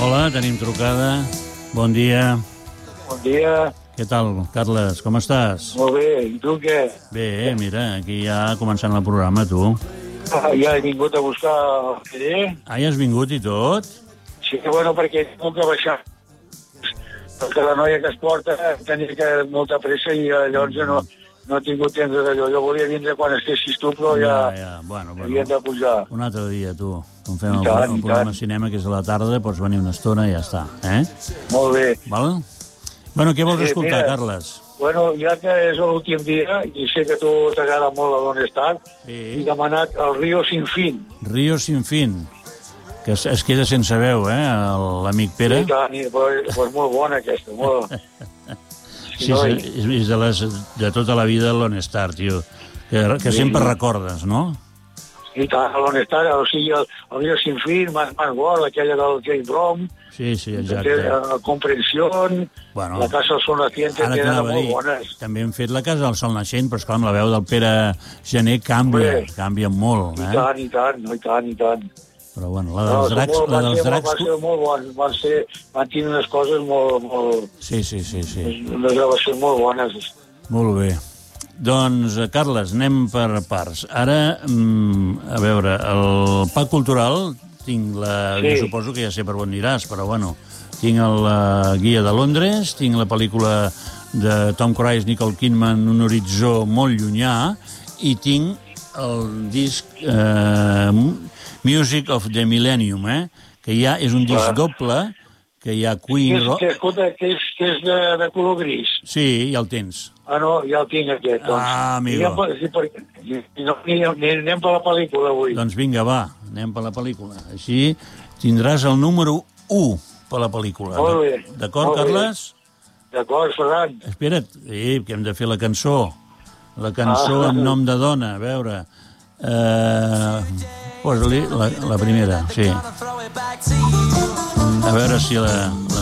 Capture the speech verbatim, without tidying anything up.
Hola, tenim trucada. Bon dia. Bon dia. Què tal, Carles? Com estàs? Molt bé, i tu què? Bé, mira, aquí ja començant el programa, tu. Ah, ja he vingut a buscar el C D. Ah, ja has vingut i tot? Sí, bueno, perquè tinc que baixar. Perquè la noia que es porta tenia que molta pressa i llavors jo no, no he tingut temps d'allò. Jo volia vindre quan estessis tu, però ja, Ja, ja. Bueno, bueno. havien de pujar. Un altre dia, tu. Com fem I el, tant, el i programa tant. cinema, que és a la tarda, pots venir una estona i ja està, eh? Molt bé. Val? Bueno, què vols Sí, escoltar, mira. Carles? Bueno, ja que és l'últim dia, i sé que a tu t'agrada molt a d'on estàs, Sí. he demanat el Río Sin Fin. Río Sin Fin, que es, es queda sense veu, eh, l'amic Pere. I tant, i, però, però és molt bona aquesta, molt... Sí, sí, és, és de, les, de tota la vida l'Honestar, tio, que, que Sí. sempre recordes, no? I tant, l'on està, o sigui, el, el Río Sin Fin, Más World, aquella del James Brown, Sí, sí, que exacte. té uh, Comprensión, Bueno, la Casa del Sol Naciente, Ara tenen t'anava a molt dir, bones. també hem fet la Casa del Sol Naixent, però esclar, amb la veu del Pere Gené canvia, Bé. canvia molt, I eh? tant, i tant, no, i tant, i tant. Però bueno, la No, dels són dracs... molt, La van, dels ser, dracs... van ser molt bons, van, ser, van tenir unes coses molt, molt, Sí, sí, sí, sí. unes gravacions molt bones. Molt bé. Doncs, eh, Carles, anem per parts. Ara, mm, a veure, el Pack Cultural, tinc la... Sí. Jo suposo que ja sé per on aniràs, però bueno, tinc la guia de Londres, tinc la pel·lícula de Tom Cruise, Nicole Kidman, Un horitzó molt llunyà, i tinc el disc eh, Music of the Millennium, eh? Que ja és un disc Clar. doble, que hi ha Que Queen... és, Ro- que, escolta, que és, que és de, de color gris. Sí, ja el tens. Ah, no, ja el tinc aquest, doncs. Ah, amigo. I anem per, sí, per, i no, ni, ni, anem per la pel·lícula avui. Doncs vinga, va, anem per la pel·lícula. Així tindràs el número u per la pel·lícula. Molt bé. D'acord, Molt bé. Carles? D'acord, Ferran. Espera't, sí, que hem de fer la cançó. La cançó Ah. en nom de dona, a veure. Uh, Posa-li la, la primera, sí. A veure si la...